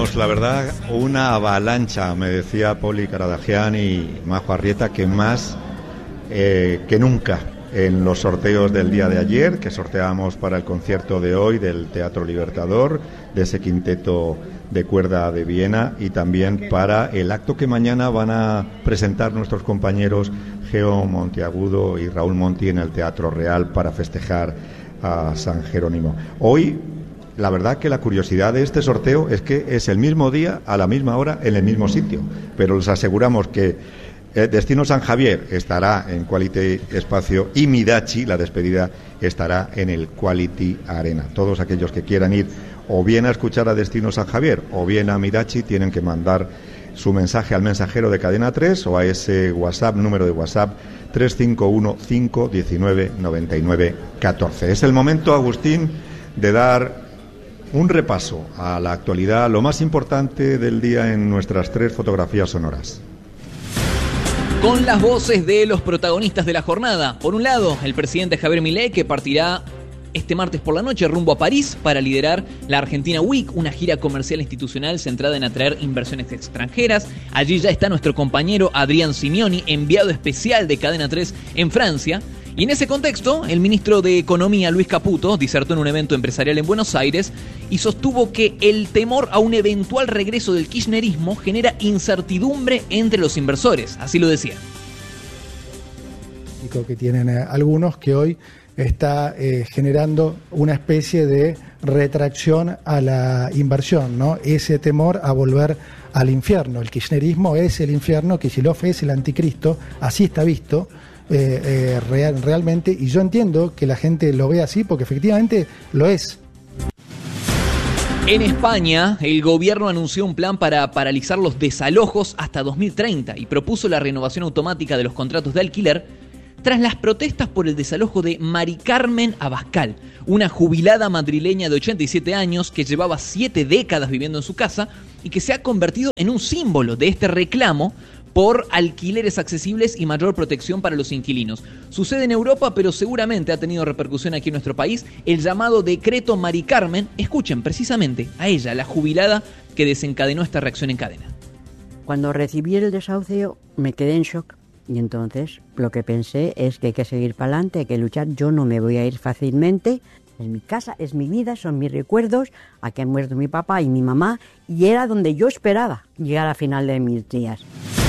tenemos, la verdad, una avalancha, me decía Poli Caradagian y Majo Arrieta, que más que nunca en los sorteos del día de ayer, que sorteábamos para el concierto de hoy del Teatro Libertador, de ese quinteto de cuerda de Viena, y también para el acto que mañana van a presentar nuestros compañeros Geo Monteagudo y Raúl Monti en el Teatro Real para festejar a San Jerónimo. Hoy, la verdad que la curiosidad de este sorteo es que es el mismo día, a la misma hora, en el mismo sitio, pero les aseguramos que Destino San Javier estará en Quality Espacio y Midachi, la despedida, estará en el Quality Arena. Todos aquellos que quieran ir o bien a escuchar a Destino San Javier o bien a Midachi tienen que mandar su mensaje al mensajero de Cadena 3 o a ese WhatsApp, número de WhatsApp 351-519-99-14. Es el momento, Agustín, de dar un repaso a la actualidad, lo más importante del día en nuestras 3 fotografías sonoras. Con las voces de los protagonistas de la jornada. Por un lado, el presidente Javier Milei, que partirá este martes por la noche rumbo a París para liderar la Argentina Week, una gira comercial institucional centrada en atraer inversiones extranjeras. Allí ya está nuestro compañero Adrián Simioni, enviado especial de Cadena 3 en Francia. Y en ese contexto, el ministro de Economía, Luis Caputo, disertó en un evento empresarial en Buenos Aires y sostuvo que el temor a un eventual regreso del kirchnerismo genera incertidumbre entre los inversores. Así lo decía. Que tienen algunos que hoy está generando una especie de retracción a la inversión, ¿no? Ese temor a volver al infierno. El kirchnerismo es el infierno, Kicillof es el anticristo, así está visto. Realmente, y yo entiendo que la gente lo ve así porque efectivamente lo es. En España, el gobierno anunció un plan para paralizar los desalojos hasta 2030 y propuso la renovación automática de los contratos de alquiler tras las protestas por el desalojo de Mari Carmen Abascal, una jubilada madrileña de 87 años que llevaba 7 décadas viviendo en su casa y que se ha convertido en un símbolo de este reclamo por alquileres accesibles y mayor protección para los inquilinos. Sucede en Europa, pero seguramente ha tenido repercusión aquí en nuestro país el llamado Decreto Mari Carmen. Escuchen precisamente a ella, la jubilada que desencadenó esta reacción en cadena. Cuando recibí el desahucio me quedé en shock y entonces lo que pensé es que hay que seguir para adelante, hay que luchar. Yo no me voy a ir fácilmente. Es mi casa, es mi vida, son mis recuerdos. Aquí han muerto mi papá y mi mamá y era donde yo esperaba llegar a final de mis días.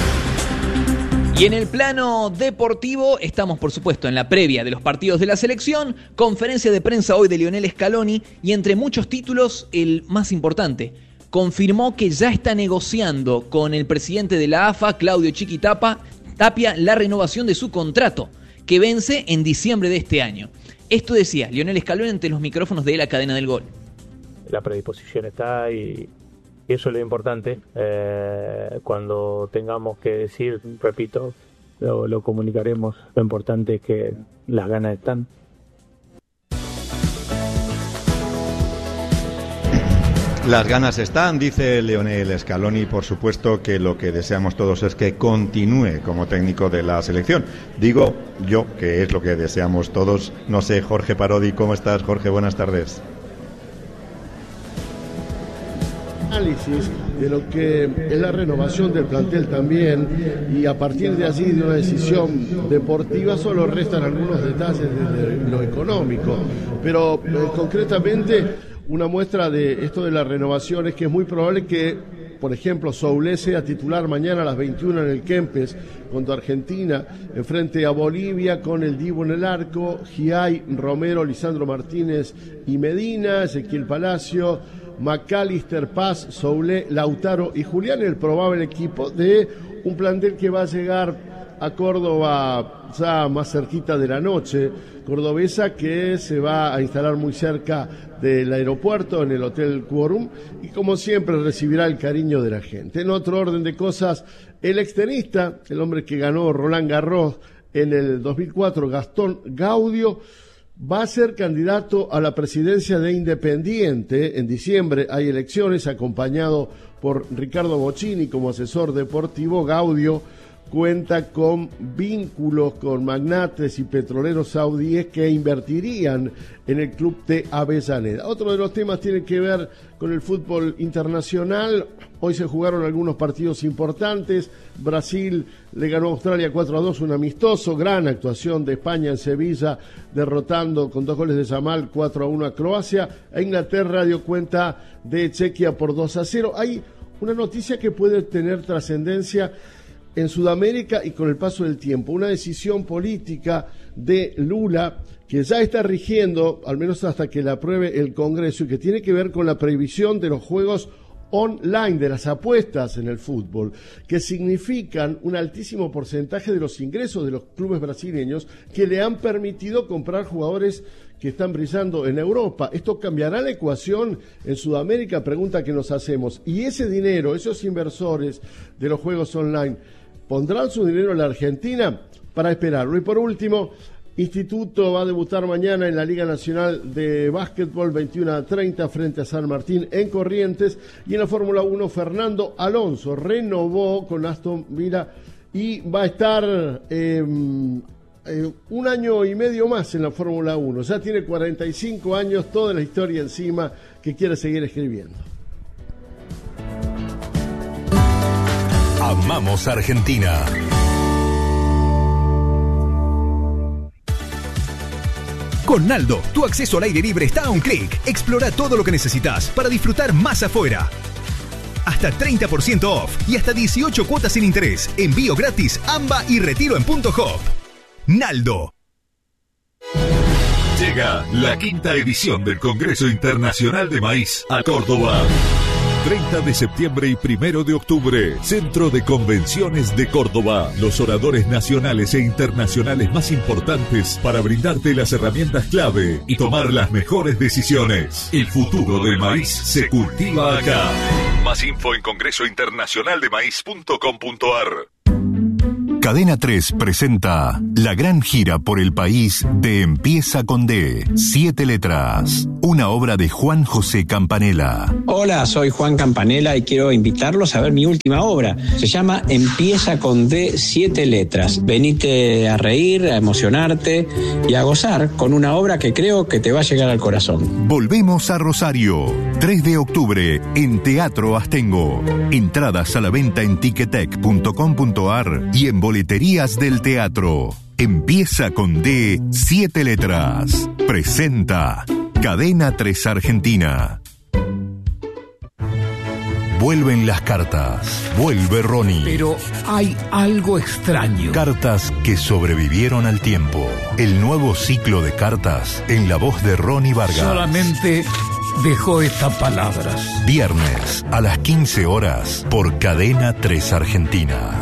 Y en el plano deportivo estamos, por supuesto, en la previa de los partidos de la selección, conferencia de prensa hoy de Lionel Scaloni y entre muchos títulos, el más importante, confirmó que ya está negociando con el presidente de la AFA, Claudio Chiqui Tapia, la renovación de su contrato, que vence en diciembre de este año. Esto decía Lionel Scaloni ante los micrófonos de la cadena del Gol. La predisposición está y eso es lo importante. Cuando tengamos que decir, repito, lo comunicaremos. Lo importante es que las ganas están. Las ganas están, dice Lionel Scaloni. Por supuesto que lo que deseamos todos es que continúe como técnico de la selección. Digo yo que es lo que deseamos todos. No sé, Jorge Parodi, ¿cómo estás? Jorge, buenas tardes. Análisis de lo que es la renovación del plantel también, y a partir de allí de una decisión deportiva solo restan algunos detalles de lo económico, pero concretamente una muestra de esto de la renovación es que es muy probable que, por ejemplo, Soulé sea titular mañana a las 21 en el Kempes contra Argentina, frente a Bolivia, con el Dibu en el arco, Giai, Romero, Lisandro Martínez y Medina, Ezequiel Palacio, McAllister, Paz, Soulé, Lautaro y Julián, el probable equipo de un plantel que va a llegar a Córdoba ya más cerquita de la noche, cordobesa, que se va a instalar muy cerca del aeropuerto en el Hotel Quorum y como siempre recibirá el cariño de la gente. En otro orden de cosas, el extenista, el hombre que ganó Roland Garros en el 2004, Gastón Gaudio, va a ser candidato a la presidencia de Independiente. En diciembre hay elecciones, acompañado por Ricardo Bocchini como asesor deportivo. Gaudio cuenta con vínculos con magnates y petroleros saudíes que invertirían en el club de Avellaneda. Otro de los temas tiene que ver con el fútbol internacional. Hoy se jugaron algunos partidos importantes. Brasil le ganó a Australia 4-2, un amistoso. Gran actuación de España en Sevilla, derrotando con 2 goles de Yamal 4-1 a Croacia. E Inglaterra dio cuenta de Chequia por 2-0. Hay una noticia que puede tener trascendencia en Sudamérica y con el paso del tiempo. Una decisión política de Lula que ya está rigiendo, al menos hasta que la apruebe el Congreso, y que tiene que ver con la prohibición de los juegos online, de las apuestas en el fútbol, que significan un altísimo porcentaje de los ingresos de los clubes brasileños que le han permitido comprar jugadores que están brillando en Europa. ¿Esto cambiará la ecuación en Sudamérica? Pregunta que nos hacemos. Y ese dinero, esos inversores de los juegos online, ¿pondrán su dinero en la Argentina? Para esperarlo. Y por último, Instituto va a debutar mañana en la Liga Nacional de Básquetbol 21-30 frente a San Martín en Corrientes. Y en la Fórmula 1, Fernando Alonso renovó con Aston Villa y va a estar un año y medio más en la Fórmula 1. Ya tiene 45 años, toda la historia encima que quiere seguir escribiendo. Amamos Argentina. Con Naldo, tu acceso al aire libre está a un clic. Explora todo lo que necesitas para disfrutar más afuera. Hasta 30% off y hasta 18 cuotas sin interés. Envío gratis, AMBA y retiro en Punto Hop. Naldo. Llega la 5ª edición del Congreso Internacional de Maíz a Córdoba. 30 de septiembre y 1 de octubre, Centro de Convenciones de Córdoba. Los oradores nacionales e internacionales más importantes para brindarte las herramientas clave y tomar las mejores decisiones. El futuro del maíz se cultiva acá. Más info en congresointernacionaldemaíz.com.ar. Cadena 3 presenta la gran gira por el país de Empieza con D, 7 letras, una obra de Juan José Campanella. Hola, soy Juan Campanella y quiero invitarlos a ver mi última obra. Se llama Empieza con D, 7 letras. Venite a reír, a emocionarte y a gozar con una obra que creo que te va a llegar al corazón. Volvemos a Rosario, 3 de octubre, en Teatro Astengo. Entradas a la venta en ticketek.com.ar y en boleterías del teatro. Empieza con D, 7 letras. Presenta Cadena 3 Argentina. Vuelven las cartas. Vuelve Ronnie. Pero hay algo extraño. Cartas que sobrevivieron al tiempo. El nuevo ciclo de cartas en la voz de Ronnie Vargas. Solamente dejó estas palabras. Viernes a las 15 horas por Cadena 3 Argentina.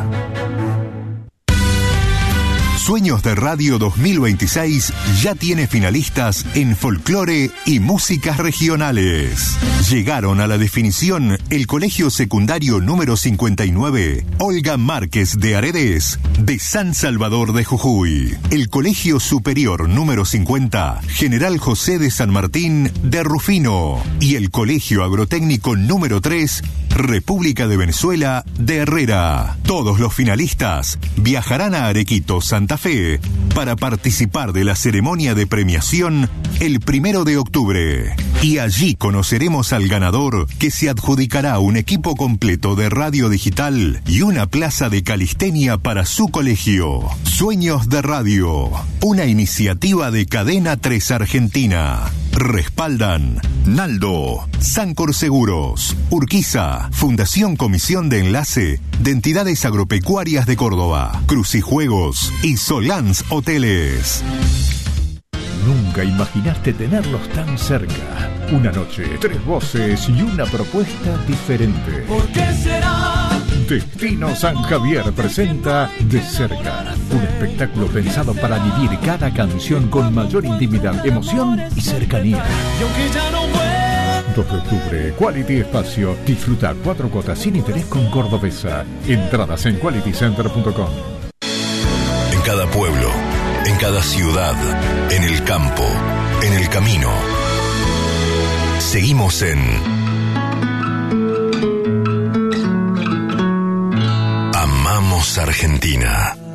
Sueños de Radio 2026 ya tiene finalistas en folclore y músicas regionales. Llegaron a la definición el Colegio Secundario número 59, Olga Márquez de Aredes, de San Salvador de Jujuy. El Colegio Superior número 50, General José de San Martín de Rufino. Y el Colegio Agrotécnico número 3, República de Venezuela de Herrera. Todos los finalistas viajarán a Arequito, Santa Fe, para participar de la ceremonia de premiación el 1 de octubre. Y allí conoceremos al ganador, que se adjudicará un equipo completo de radio digital y una plaza de calistenia para su colegio. Sueños de Radio, una iniciativa de Cadena 3 Argentina. Respaldan Naldo, Sancor Seguros, Urquiza, Fundación Comisión de Enlace de Entidades Agropecuarias de Córdoba, Crucijuegos y Solans Hoteles. Nunca imaginaste tenerlos tan cerca. Una noche, 3 voces y una propuesta diferente. ¿Por qué será? Destino San Javier presenta De Cerca, un espectáculo pensado para vivir cada canción con mayor intimidad, emoción y cercanía. Y aunque ya no vuelva. 2 de octubre, Quality Espacio. Disfruta 4 cuotas sin interés con Cordobesa. Entradas en qualitycenter.com. En cada pueblo, en cada ciudad, en el campo, en el camino. Seguimos en Amamos Argentina.